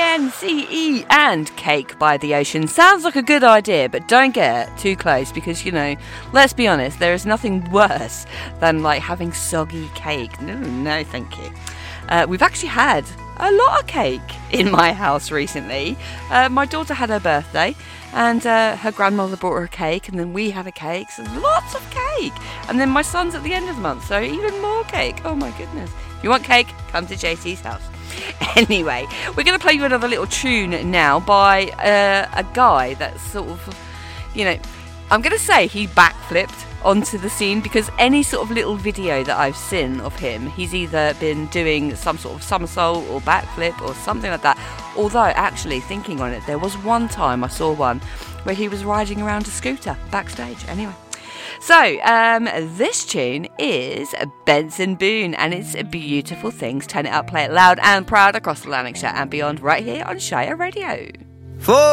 CANCE and Cake by the Ocean. Sounds like a good idea, but don't get too close because, let's be honest, there is nothing worse than like having soggy cake. No, thank you. We've actually had a lot of cake in my house recently. My daughter had her birthday and her grandmother brought her a cake, and then we had a cake, so lots of cake. And then my son's at the end of the month, so even more cake. Oh my goodness. If you want cake, come to JC's house. Anyway, we're going to play you another little tune now by a guy that's sort of, I'm going to say he backflipped onto the scene, because any sort of little video that I've seen of him, he's either been doing some sort of somersault or backflip or something like that. Although, actually, thinking on it, there was one time I saw one where he was riding around a scooter backstage. Anyway. So, this tune is Benson Boone, and it's Beautiful Things. Turn it up, play it loud and proud across Lanarkshire and beyond, right here on Shire Radio.